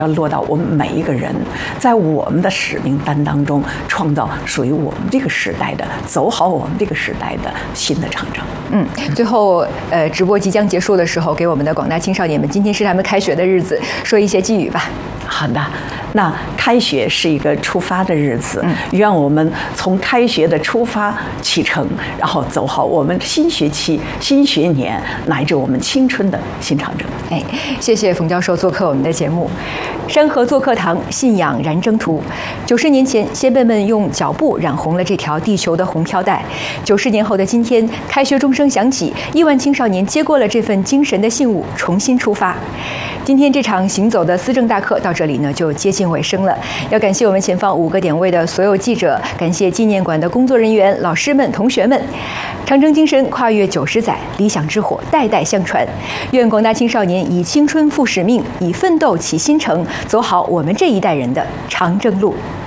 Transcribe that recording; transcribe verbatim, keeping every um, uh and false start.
要落到我们每一个人，在我们的使命担当中，创造属于我们这个时代的，走好我们这个时代的新的长征。 嗯，最后，呃，直播即将结束的时候，给我们的广大青少年们，今天是他们开学的日子，说一些寄语吧。 好的，那开学是一个出发的日子，嗯、愿我们从开学的出发启程，然后走好我们新学期、新学年乃至我们青春的新长征。 哎，谢谢冯教授做客我们的节目。山河做课堂，信仰燃征途。九十年前，先辈们用脚步染红了这条地球的红飘带。九十年后的今天，开学钟声响起，亿万青少年接过了这份精神的信物，重新出发。今天这场行走的思政大课到这里呢就接近尾声了。要感谢我们前方五个点位的所有记者，感谢纪念馆的工作人员、老师们、同学们。长征精神跨越九十载，理想之火代代相传。愿广大青少年以青春赴使命，以奋斗启新程，走好我们这一代人的长征路。